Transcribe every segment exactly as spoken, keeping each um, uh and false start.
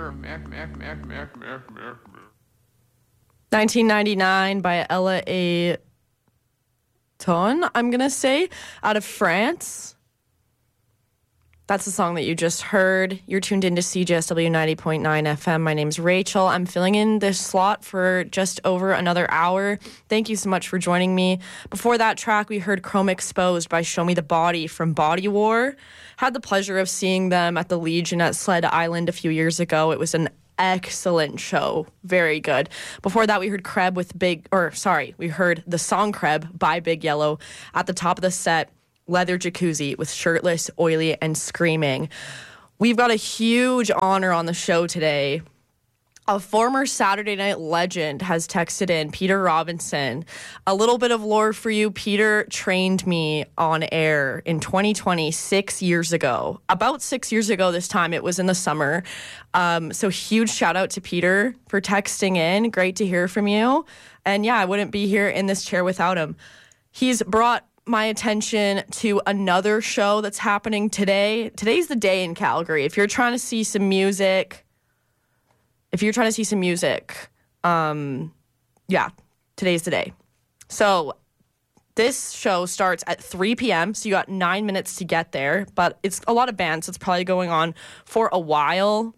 nineteen ninety-nine by Ella A. Ton, I'm going to say, out of France. That's the song that you just heard. You're tuned into C J S W ninety point nine F M. My name's Rachel. I'm filling in this slot for just over another hour. Thank you so much for joining me. Before that track, we heard Chrome Exposed by Show Me the Body from Body War. Had the pleasure of seeing them at the Legion at Sled Island a few years ago. It was an excellent show. Very good. Before that, we heard Kreb with Big, or sorry, we heard the song Kreb by Big Yellow. At the top of the set, Leather Jacuzzi with Shirtless, Oily, and Screaming. We've got a huge honor on the show today. A former Saturday Night legend has texted in, Peter Robinson. A little bit of lore for you. Peter trained me on air in twenty twenty, six years ago. About six years ago this time. It was in the summer. Um, so huge shout out to Peter for texting in. Great to hear from you. And yeah, I wouldn't be here in this chair without him. He's brought my attention to another show that's happening today. Today's the day in Calgary. If you're trying to see some music... If you're trying to see some music, um, yeah, today's the day. So this show starts at three p.m., so you got nine minutes to get there. But it's a lot of bands, so it's probably going on for a while.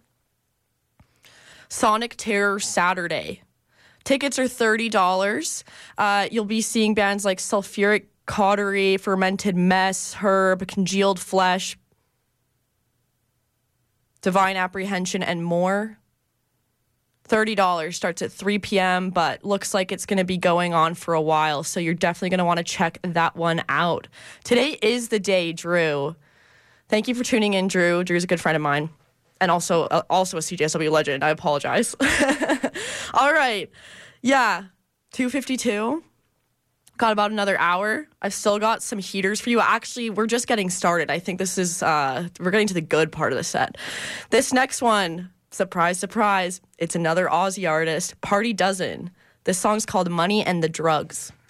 Sonic Terror Saturday. Tickets are thirty dollars. Uh, you'll be seeing bands like Sulfuric Cautery, Fermented Mess, Herb, Congealed Flesh, Divine Apprehension, and more. thirty dollars, starts at three p.m., but looks like it's going to be going on for a while, so you're definitely going to want to check that one out. Today is the day, Drew. Thank you for tuning in, Drew. Drew's a good friend of mine, and also uh, also a C J S W legend. I apologize. All right. Yeah, two fifty-two. Got about another hour. I've still got some heaters for you. Actually, we're just getting started. I think this is, uh, we're getting to the good part of the set. This next one, surprise, surprise, it's another Aussie artist, Party Dozen. This song's called Money and the Drugs.